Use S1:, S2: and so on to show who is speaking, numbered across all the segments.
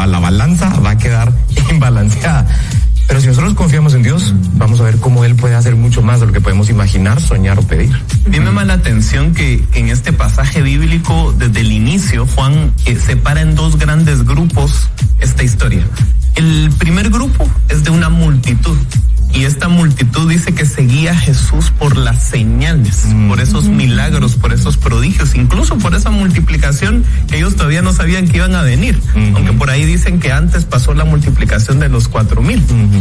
S1: la balanza va a quedar imbalanceada. Pero si nosotros confiamos en Dios, vamos a ver cómo Él puede hacer mucho más de lo que podemos imaginar, soñar o pedir.
S2: Me llama la atención que en este pasaje bíblico, desde el inicio, Juan separa en dos grandes grupos esta historia. El primer grupo es de una multitud. Y esta multitud dice que seguía a Jesús por las señales, por esos milagros, por esos prodigios, incluso por esa multiplicación que ellos todavía no sabían que iban a venir. Aunque por ahí dicen que antes pasó la multiplicación de los 4,000.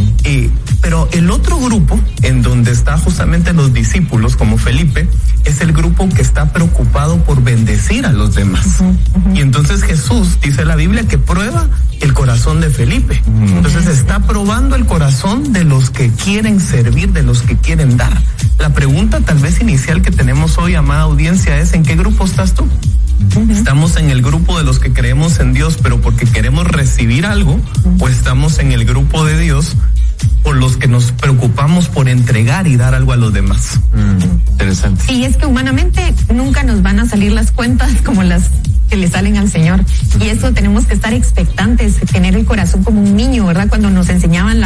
S2: Pero el otro grupo, en donde está justamente los discípulos, como Felipe, es el grupo que está preocupado por bendecir a los demás. Y entonces Jesús, dice la Biblia, que prueba el corazón de Felipe. Entonces está probando el corazón de los que quieren servir, de los que quieren dar. La pregunta tal vez inicial que tenemos hoy, amada audiencia, es: ¿en qué grupo estás tú? ¿Estamos en el grupo de los que creemos en Dios pero porque queremos recibir algo? ¿O estamos en el grupo de Dios por los que nos preocupamos por entregar y dar algo a los demás?
S3: Interesante.
S4: Sí, es que humanamente nunca nos van a salir las cuentas como las que le salen al Señor. Y eso tenemos que estar expectantes, tener el corazón como un niño, ¿verdad? Cuando nos enseñaban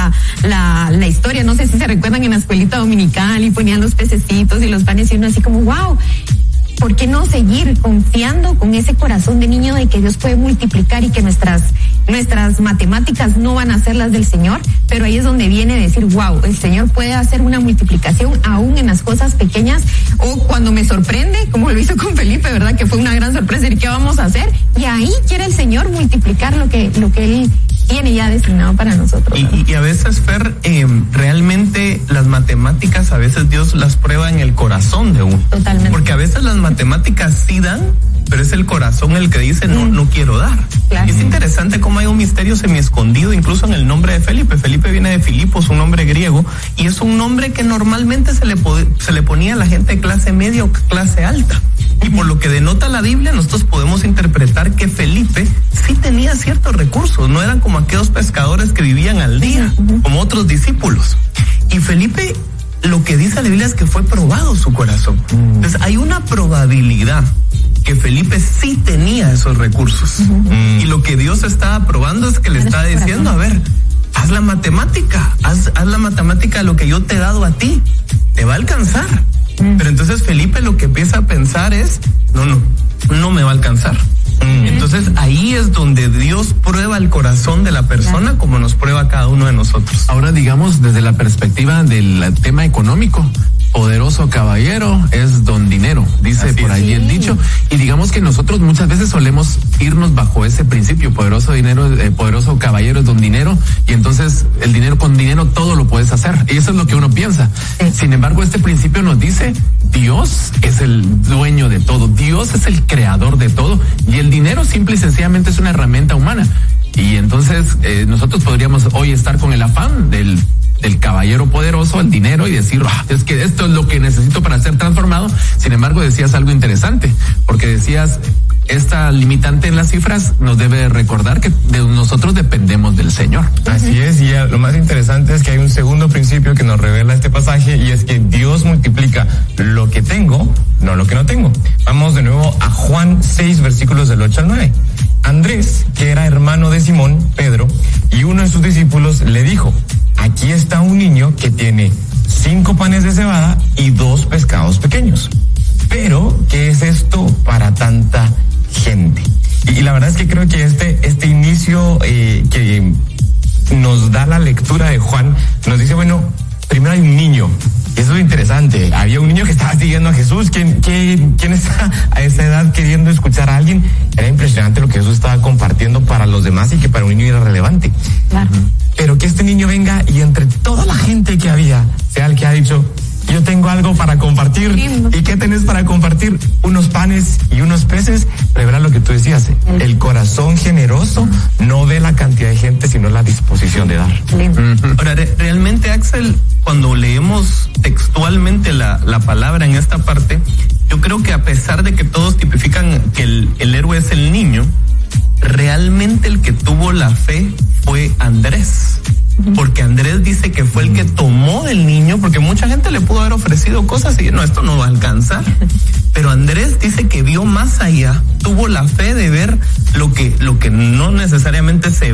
S4: la historia, no sé si se recuerdan en la escuelita dominical y ponían los pececitos y los panes y uno así como, wow. ¿Por qué no seguir confiando con ese corazón de niño de que Dios puede multiplicar y que nuestras matemáticas no van a ser las del Señor? Pero ahí es donde viene decir, wow, el Señor puede hacer una multiplicación aún en las cosas pequeñas, o cuando me sorprende, como lo hizo con Felipe, ¿verdad? Que fue una gran sorpresa, ¿y qué vamos a hacer? Y ahí quiere el Señor multiplicar lo que Él tiene ya destinado para nosotros.
S2: Y a veces, Fer, realmente las matemáticas, a veces Dios las prueba en el corazón de uno.
S4: Totalmente.
S2: Porque a veces las matemáticas sí dan, pero es el corazón el que dice, no quiero dar. Claro. Es interesante cómo hay un misterio semi-escondido, incluso en el nombre de Felipe. Felipe viene de Filipos, un nombre griego, y es un nombre que normalmente se le ponía a la gente de clase media o clase alta. Y por lo que denota la Biblia, nosotros podemos interpretar que Felipe sí tenía ciertos recursos, no eran como aquellos pescadores que vivían al día, como otros discípulos. Y Felipe, lo que dice la Biblia es que fue probado su corazón. Entonces hay una probabilidad que Felipe sí tenía esos recursos. Y lo que Dios estaba probando es que le está diciendo, a ver, haz la matemática, haz la matemática de lo que yo te he dado a ti, te va a alcanzar. Pero entonces Felipe lo que empieza a pensar es, no me va a alcanzar. Entonces ahí es donde Dios prueba el corazón de la persona, como nos prueba a cada uno de nosotros.
S3: Ahora, digamos, desde la perspectiva del tema económico, poderoso caballero es don dinero, dice por ahí el dicho. Y digamos que nosotros muchas veces solemos irnos bajo ese principio: poderoso dinero, poderoso caballero es don dinero, y entonces el dinero, con dinero todo lo puedes hacer. Y eso es lo que uno piensa. Sin embargo, este principio nos dice: Dios es el dueño de todo, Dios es el creador de todo, y el dinero simple y sencillamente es una herramienta humana. Y entonces nosotros podríamos hoy estar con el afán del caballero poderoso, el dinero, y decir, es que esto es lo que necesito para ser transformado. Sin embargo, decías algo interesante, porque decías, esta limitante en las cifras nos debe recordar que nosotros dependemos del Señor.
S1: Así es, y lo más interesante es que hay un segundo principio que nos revela este pasaje, y es que Dios multiplica lo que tengo, no lo que no tengo. Vamos de nuevo a Juan 6, versículos del 8 al 9. Andrés, que era hermano de Simón, Pedro, y uno de sus discípulos le dijo: aquí está un niño que tiene 5 panes de cebada y 2 pescados pequeños. Pero, ¿qué es esto para tanta gente? Y la verdad es que creo que este inicio que nos da la lectura de Juan nos dice, bueno, primero hay un niño. Eso es interesante. Había un niño que estaba siguiendo a Jesús. ¿Quién está a esa edad queriendo escuchar a alguien? Era impresionante lo que Jesús estaba compartiendo para los demás y que para un niño era relevante. Claro. Pero que este niño venga y entre toda la gente que había, sea el que ha dicho, yo tengo algo para compartir. ¿Y qué tenés para compartir? Unos panes y unos peces. Pero verá lo que tú decías, el corazón generoso no ve la cantidad de gente, sino la disposición de dar.
S2: Ahora, realmente, Axel, cuando leemos textualmente la palabra en esta parte, yo creo que a pesar de que todos tipifican que el héroe es el niño, realmente el que tuvo la fe fue Andrés. Porque Andrés dice que fue el que tomó del niño, porque mucha gente le pudo haber ofrecido cosas y esto no va a alcanzar. Pero Andrés dice que vio más allá, tuvo la fe de ver lo que no necesariamente se ve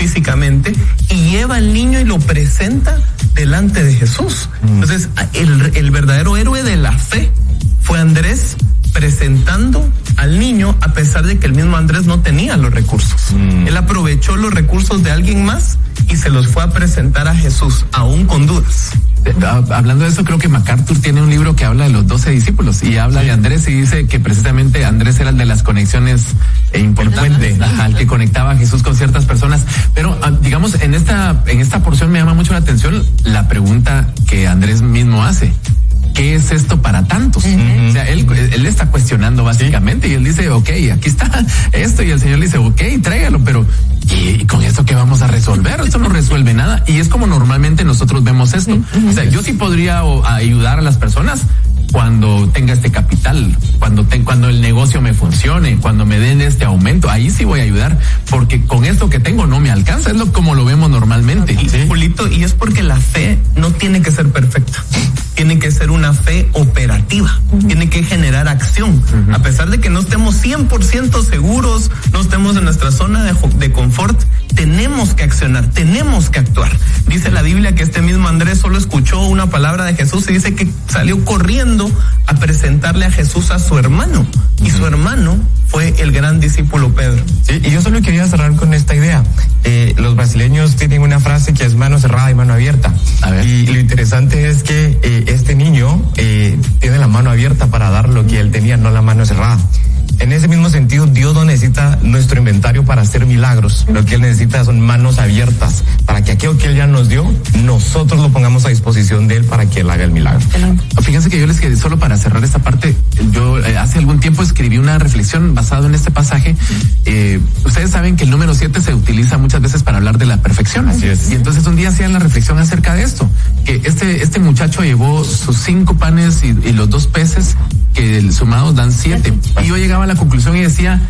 S2: físicamente, y lleva al niño y lo presenta delante de Jesús. Entonces, el verdadero héroe de la fe fue Andrés, presentando al niño a pesar de que el mismo Andrés no tenía los recursos. Él aprovechó los recursos de alguien más y se los fue a presentar a Jesús, aún con dudas.
S3: Hablando de eso, creo que MacArthur tiene un libro que habla de los 12 discípulos y habla de Andrés y dice que precisamente Andrés era el de las conexiones importantes, el que conectaba a Jesús con ciertas personas. Pero digamos, en esta porción me llama mucho la atención la pregunta que Andrés mismo hace. ¿Qué es esto para tantos? O sea, él está cuestionando básicamente y él dice, ok, aquí está esto, y el Señor le dice, ok, tráigalo, pero ¿y con esto qué vamos a resolver? Esto no resuelve nada, y es como normalmente nosotros vemos esto. O sea, yo sí podría ayudar a las personas cuando tenga este capital, cuando el negocio me funcione, cuando me den este aumento, ahí sí voy a ayudar, porque con esto que tengo no me alcanza, es como lo vemos normalmente.
S2: Julito, y es porque la fe no tiene que ser perfecta, tiene que ser una fe operativa, tiene que generar acción, a pesar de que no estemos 100% seguros, no estemos en nuestra zona de confort, tenemos que accionar, tenemos que actuar. Dice la Biblia que este mismo Andrés solo escuchó una palabra de Jesús y dice que salió corriendo a presentarle a Jesús a su hermano, y su hermano fue el gran discípulo Pedro.
S1: Sí, y yo solo quería cerrar con esta idea. Los brasileños tienen una frase que es mano cerrada y mano abierta. Y lo interesante es que este niño tiene la mano abierta para dar lo que él tenía, no la mano cerrada. En ese mismo sentido, Dios no necesita nuestro inventario para hacer milagros. Lo que Él necesita son manos abiertas para que aquello que Él ya nos dio, nosotros lo pongamos a disposición de Él para que Él haga el milagro.
S3: Fíjense que yo les quedé, solo para cerrar esta parte, yo hace algún tiempo escribí una reflexión basada en este pasaje. Ustedes saben que el número 7 se utiliza muchas veces para hablar de la perfección.
S1: Así es.
S3: Y entonces un día hacían la reflexión acerca de esto, que este muchacho llevó sus 5 panes y los 2 peces, que sumados dan 7. Y yo llegaba a la conclusión y decía,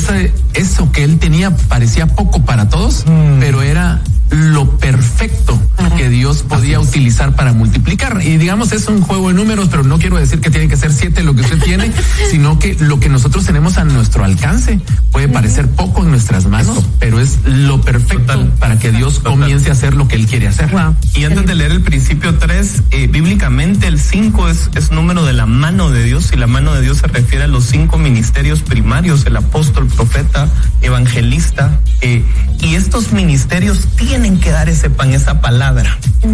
S3: eso que él tenía parecía poco para todos, pero era lo perfecto que Dios podía utilizar para multiplicar. Y digamos, es un juego de números, pero no quiero decir que tiene que ser 7 lo que usted tiene, sino que lo que nosotros tenemos a nuestro alcance puede parecer poco en nuestras manos, pero es lo perfecto para que Dios comience a hacer lo que Él quiere hacer.
S2: Y antes de leer el principio 3, bíblicamente el 5 es número de la mano de Dios, y la mano de Dios se refiere a los 5 ministerios primarios: el apóstol, profeta, evangelista, y estos ministerios tienen que dar ese pan, esa palabra.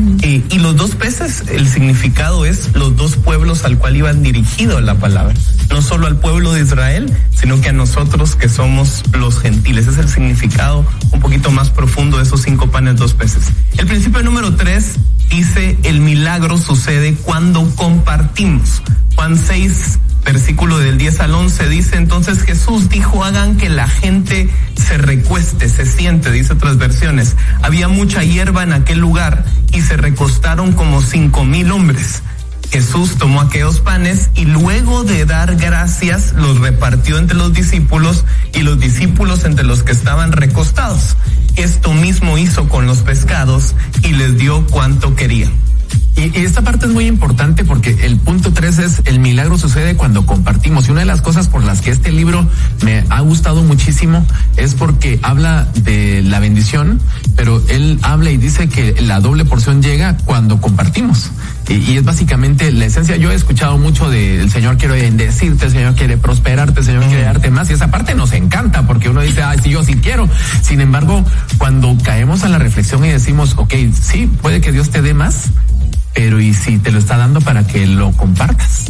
S2: Y los 2 peces, el significado es los 2 pueblos al cual iban dirigidos la palabra, no solo al pueblo de Israel, sino que a nosotros que somos los gentiles. Es el significado un poquito más profundo de esos 5 panes, 2 peces. El principio número 3 dice: el milagro sucede cuando compartimos. Juan 6, versículo del 10 al 11 dice: entonces Jesús dijo, hagan que la gente se recueste, se siente, dice otras versiones. Había mucha hierba en aquel lugar y se recostaron como 5,000 hombres. Jesús tomó aquellos panes y luego de dar gracias los repartió entre los discípulos y los discípulos entre los que estaban recostados. Esto mismo hizo con los pescados y les dio cuanto querían.
S3: Y esta parte es muy importante porque el punto 3 es: el milagro sucede cuando compartimos. Y una de las cosas por las que este libro me ha gustado muchísimo es porque habla de la bendición, pero él habla y dice que la doble porción llega cuando compartimos. Y es básicamente la esencia. Yo he escuchado mucho de el Señor quiere bendecirte, el Señor quiere prosperarte, el Señor quiere darte más, y esa parte nos encanta porque uno dice, sí, yo sí quiero. Sin embargo, cuando caemos a la reflexión y decimos, ok, sí, puede que Dios te dé más, pero ¿y si te lo está dando para que lo compartas?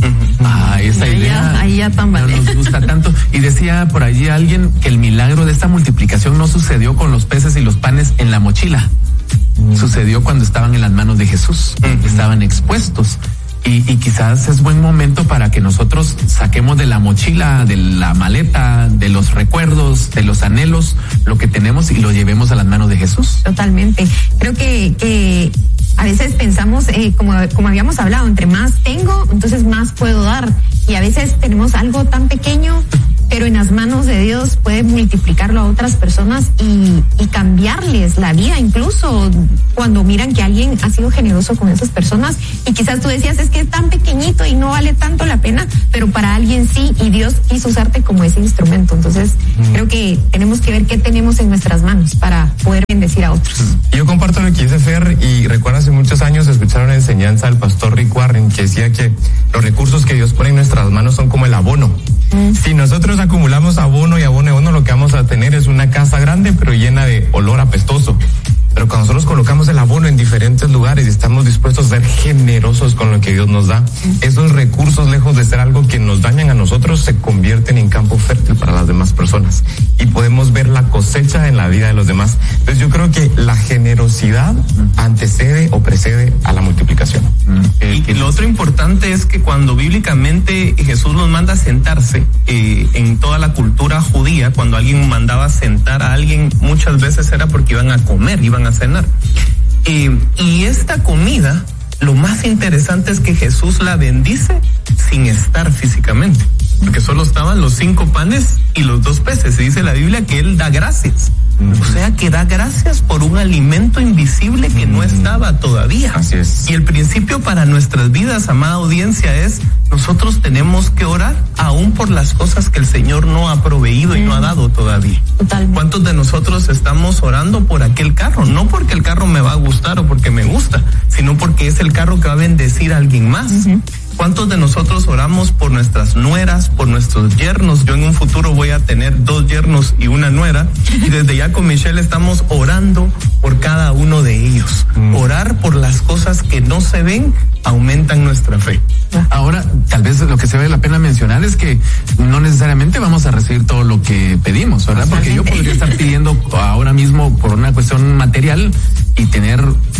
S3: Esa idea
S4: ahí ya
S3: no nos gusta tanto. Y decía por allí alguien que el milagro de esta multiplicación no sucedió con los peces y los panes en la mochila. Sucedió cuando estaban en las manos de Jesús, estaban expuestos. Y quizás es buen momento para que nosotros saquemos de la mochila, de la maleta, de los recuerdos, de los anhelos, lo que tenemos y lo llevemos a las manos de Jesús.
S4: Totalmente. Creo que a veces pensamos, como habíamos hablado, entre más tengo, entonces más puedo dar. Y a veces tenemos algo tan pequeño, pero en las manos de Dios puede multiplicarlo a otras personas y cambiarles la vida, incluso cuando miran que alguien ha sido generoso con esas personas. Y quizás tú decías, es que es tan pequeñito y no vale tanto la pena, pero para alguien sí, y Dios quiso usarte como ese instrumento. Entonces, creo que tenemos que ver qué tenemos en nuestras manos para poder bendecir. bendecir a otros.
S1: Yo comparto lo que dice Fer, y recuerdo hace muchos años escuchar una enseñanza del pastor Rick Warren que decía que los recursos que Dios pone en nuestras manos son como el abono. Si nosotros acumulamos abono, lo que vamos a tener es una casa grande pero llena de olor apestoso. Pero cuando nosotros colocamos el abono en diferentes lugares y estamos dispuestos a ser generosos con lo que Dios nos da, esos recursos, lejos de ser algo que nos dañan a nosotros, se convierten en campo fértil para las demás personas. Y podemos ver la cosecha en la vida de los demás. Entonces yo creo que la generosidad antecede o precede a la multiplicación.
S2: Y lo otro importante es que cuando bíblicamente Jesús nos manda a sentarse, en toda la cultura judía, cuando alguien mandaba sentar a alguien, muchas veces era porque iban a comer, iban a cenar. Y esta comida, lo más interesante es que Jesús la bendice sin estar físicamente, porque solo estaban los 5 panes y los 2 peces. Se dice en la Biblia que Él da gracias. O sea, que da gracias por un alimento invisible que no estaba todavía.
S1: Así es.
S2: Y el principio para nuestras vidas, amada audiencia, es nosotros tenemos que orar aún por las cosas que el Señor no ha proveído y no ha dado todavía.
S4: Totalmente.
S2: ¿Cuántos de nosotros estamos orando por aquel carro? No porque el carro me va a gustar o porque me gusta, sino porque es el carro que va a bendecir a alguien más. ¿Cuántos de nosotros oramos por nuestras nueras, por nuestros yernos? Yo en un futuro voy a tener 2 yernos y una nuera, y desde ya con Michelle estamos orando por cada uno de ellos. Orar por las cosas que no se ven aumentan nuestra fe.
S3: Ahora, tal vez lo que se vale la pena mencionar es que no necesariamente vamos a recibir todo lo que pedimos, ¿verdad? Porque yo podría estar pidiendo ahora mismo por una cuestión material y tener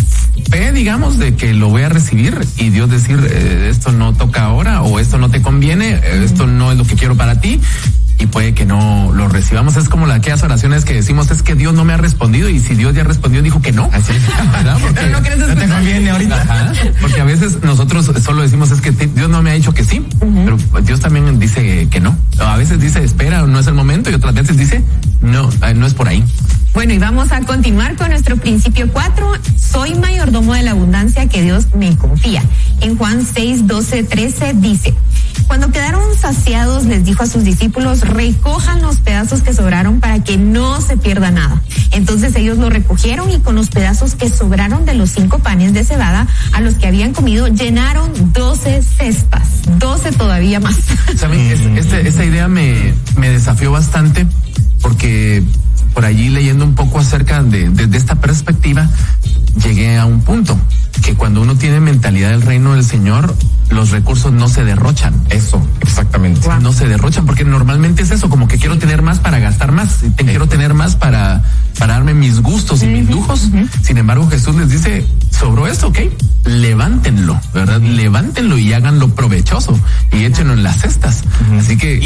S3: fe, digamos, de que lo voy a recibir, y Dios decir, esto no toca ahora, o esto no te conviene, esto no es lo que quiero para ti, y puede que no lo recibamos. Es como aquellas oraciones que decimos, es que Dios no me ha respondido, y si Dios ya respondió, dijo que no.
S1: Así es,
S3: ¿verdad? Porque
S4: no crees
S1: no te conviene ahorita.
S3: Ajá, porque a veces nosotros solo decimos, es que Dios no me ha dicho que sí, pero Dios también dice que no. A veces dice, espera, no es el momento, y otras veces dice, no, no es por ahí.
S4: Bueno, y vamos a continuar con nuestro principio 4. Soy mayordomo de la abundancia que Dios me confía. En Juan 6, 12, 13 dice: cuando quedaron saciados, les dijo a sus discípulos, recojan los pedazos que sobraron para que no se pierda nada. Entonces ellos lo recogieron, y con los pedazos que sobraron de los 5 panes de cebada a los que habían comido, llenaron 12 cestas. 12 todavía más.
S3: ¿Saben? Esta idea me desafió bastante, porque por allí, leyendo un poco acerca de esta perspectiva, llegué a un punto que cuando uno tiene mentalidad del reino del Señor, los recursos no se derrochan.
S1: Eso, exactamente.
S3: No se derrochan, porque normalmente es eso, como que quiero tener más para gastar más, quiero tener más para darme mis gustos y mis lujos. Sin embargo, Jesús les dice, sobró esto, ¿ok? Levántenlo, ¿verdad? Levántenlo y háganlo provechoso y échenlo en las cestas. Así que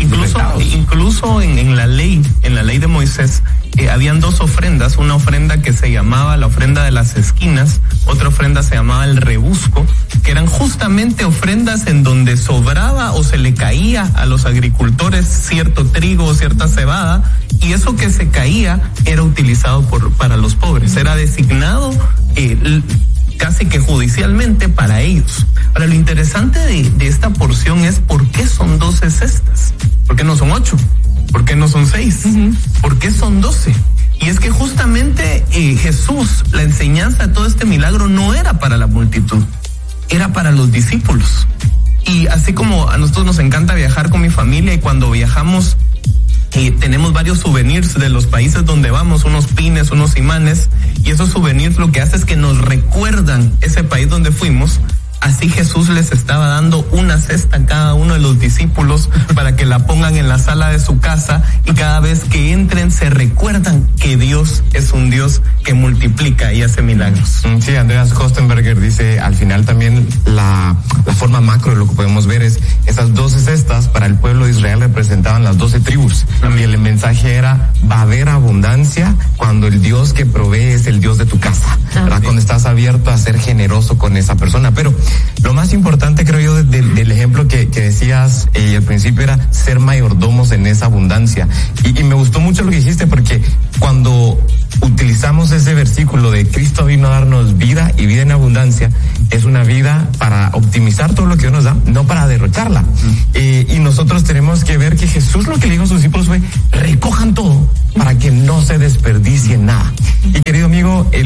S2: incluso en la ley de Moisés, habían 2 ofrendas, una ofrenda que se llamaba la ofrenda de las esquinas, otra ofrenda se llamaba el rebusco, que eran justamente ofrendas en donde sobraba o se le caía a los agricultores cierto trigo o cierta cebada, y eso que se caía era utilizado para los pobres, era designado casi que judicialmente para ellos. Ahora, lo interesante de esta porción es ¿por qué son 12 cestas? ¿Por qué no son 8? ¿Por qué no son 6? ¿Por qué son 12? Y es que justamente Jesús, la enseñanza de todo este milagro no era para la multitud, era para los discípulos. Y así como a nosotros nos encanta viajar con mi familia, y cuando viajamos tenemos varios souvenirs de los países donde vamos, unos pines, unos imanes, y esos souvenirs lo que hace es que nos recuerdan ese país donde fuimos. Así Jesús les estaba dando una cesta a cada uno de los discípulos para que la pongan en la sala de su casa, y cada vez que entren se recuerdan que Dios es un Dios que multiplica y hace milagros.
S1: Sí, Andreas Kostenberger dice, al final también la forma macro de lo que podemos ver es esas 12 cestas para el pueblo de Israel representaban las 12 tribus. Y el mensaje era, va a haber abundancia cuando el Dios que provee es el Dios de tu casa, ¿verdad? Cuando estás abierto a ser generoso con esa persona. Pero lo más importante, creo yo, del ejemplo que decías al principio era ser mayordomos en esa abundancia. Y me gustó mucho lo que dijiste, porque cuando utilizamos ese versículo de Cristo vino a darnos vida y vida en abundancia, es una vida para optimizar todo lo que Dios nos da, no para derrocharla. Y nosotros tenemos que ver que Jesús lo que le dijo a sus discípulos fue, recojan todo para que no se desperdicie nada. Y querido amigo,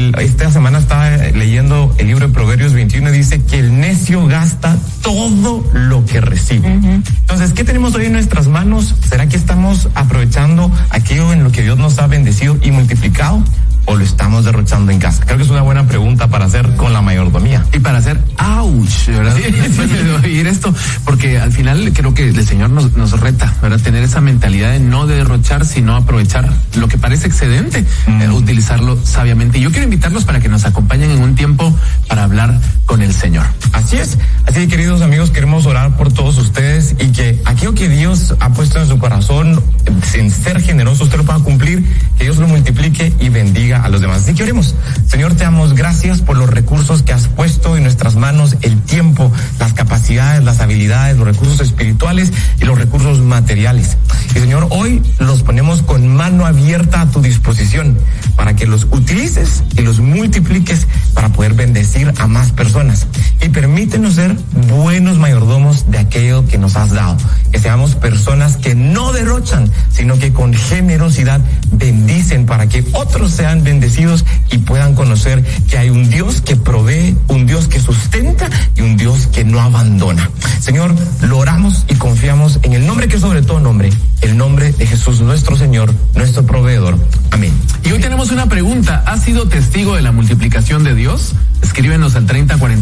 S1: esta semana estaba leyendo el libro de Proverbios 21 y dice que el necio gasta todo lo que recibe. Entonces, ¿qué tenemos hoy en nuestras manos? ¿Será que estamos aprovechando aquello en lo que Dios nos ha bendecido y multiplicado? ¿O lo estamos derrochando en casa? Creo que es una buena pregunta para hacer con la mayordomía.
S3: Y para hacer ouch, ¿verdad? Después de oír esto, porque al final creo que el Señor nos reta, ¿verdad? Tener esa mentalidad de no derrochar, sino aprovechar lo que parece excedente, utilizarlo sabiamente. Y yo quiero invitarlos para que nos acompañen en un tiempo para hablar con el Señor.
S1: Así es. Así que, queridos amigos, queremos orar por todos ustedes y que aquello que Dios ha puesto en su corazón, sin ser generoso, usted lo pueda cumplir, que Dios lo multiplique y bendiga a los demás. Así que oremos. Señor, te damos gracias por los recursos que has puesto en nuestras manos, el tiempo, las capacidades, las habilidades, los recursos espirituales y los recursos materiales. Y Señor, hoy los ponemos con mano abierta a tu disposición para que los utilices y los multipliques para poder bendecir a más personas. Y permítenos ser buenos mayordomos de aquello que nos has dado. Que seamos personas que no derrochan, sino que con generosidad bendicen para que otros sean bendecidos y puedan conocer que hay un Dios que provee, un Dios que sustenta y un Dios que no abandona. Señor, lo oramos y confiamos en el nombre que sobre todo nombre, el nombre de Jesús nuestro Señor, nuestro proveedor. Amén.
S3: Y hoy tenemos una pregunta. ¿Has sido testigo de la multiplicación de Dios? Escríbenos al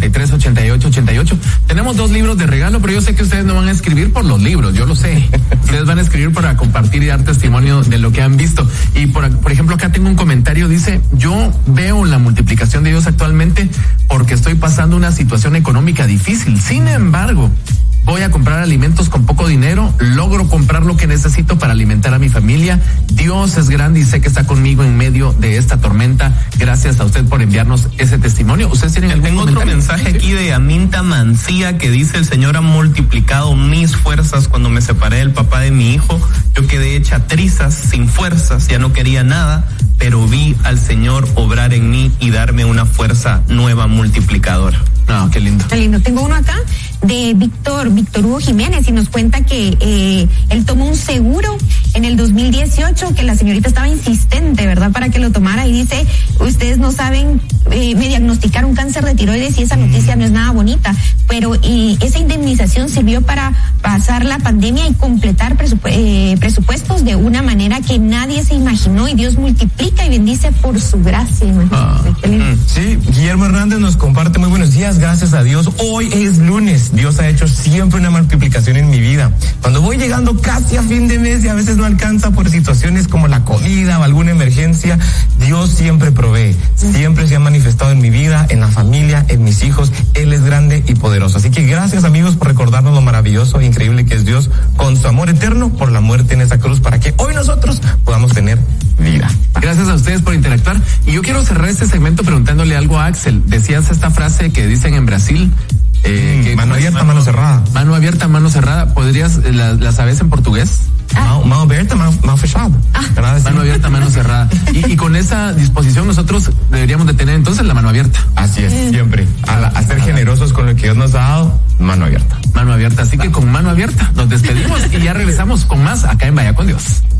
S3: 3043-8888. Tenemos 2 libros de regalo, pero yo sé que ustedes no van a escribir por los libros, yo lo sé. Ustedes van a escribir para compartir y dar testimonio de lo que han visto. Y por ejemplo, acá tengo un comentario, dice: yo veo la multiplicación de Dios actualmente porque estoy pasando una situación económica difícil. Sin embargo, voy a comprar alimentos con poco dinero, logro comprar lo que necesito para alimentar a mi familia. Dios es grande y sé que está conmigo en medio de esta tormenta. Gracias a usted por enviarnos ese testimonio. ¿Ustedes tienen algún
S2: Tengo
S3: comentario?
S2: otro mensaje aquí de Aminta Mancía que dice: el Señor ha multiplicado mis fuerzas cuando me separé del papá de mi hijo. Yo quedé hecha trizas, sin fuerzas, ya no quería nada, pero vi al Señor obrar en mí y darme una fuerza nueva multiplicadora.
S3: No, qué lindo.
S4: Qué lindo. Tengo uno acá de Víctor Hugo Jiménez y nos cuenta que él tomó un seguro en el 2018, que la señorita estaba insistente, ¿verdad?, para que lo tomara, y dice: ustedes no saben, me diagnosticaron cáncer de tiroides y esa noticia no es nada bonita, pero esa indemnización sirvió para pasar la pandemia y completar presupuestos de una manera que nadie se imaginó, y Dios multiplica y bendice por su gracia. Qué lindo.
S1: Sí, Guillermo Hernández nos comparte: muy buenos días, gracias a Dios. Hoy es lunes. Dios ha hecho siempre una multiplicación en mi vida. Cuando voy llegando casi a fin de mes y a veces no alcanza por situaciones como la comida o alguna emergencia, Dios siempre provee. Siempre se ha manifestado en mi vida, en la familia, en mis hijos. Él es grande y poderoso. Así que gracias, amigos, por recordarnos lo maravilloso e increíble que es Dios con su amor eterno por la muerte en esa cruz, para que hoy nosotros podamos tener vida.
S3: Gracias a ustedes por interactuar. Y yo quiero cerrar este segmento preguntándole algo a Axel. Decías esta frase que dicen en Brasil:
S1: mano abierta, mano cerrada.
S3: Mano abierta, mano cerrada. ¿Podrías, la sabes en portugués?
S1: Mano abierta, mano fechada.
S3: Mano abierta, mano cerrada. Y con esa disposición nosotros deberíamos de tener entonces la mano abierta.
S1: Así es, siempre. A ser generosos con lo que Dios nos ha dado, mano abierta.
S3: Mano abierta. Así que con mano abierta nos despedimos y ya regresamos con más acá en Vaya con Dios.